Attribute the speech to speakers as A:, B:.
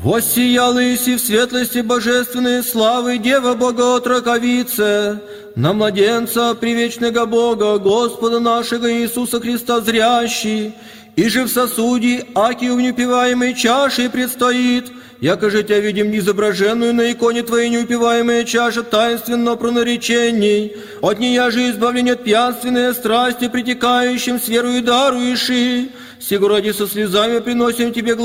A: Воссияла Иси в светлости божественной славы Дева Богоотроковице, на младенца привечного Бога, Господа нашего Иисуса Христа зрящий, и же в сосуде, аки в неупиваемой чаше предстоит, яко же тебя видим неизображенную на иконе твоей неупиваемая чаша таинственно пронаречений, от нея же избавление от пьянственной страсти, притекающим с верою даруешь, сего ради со слезами приносим тебе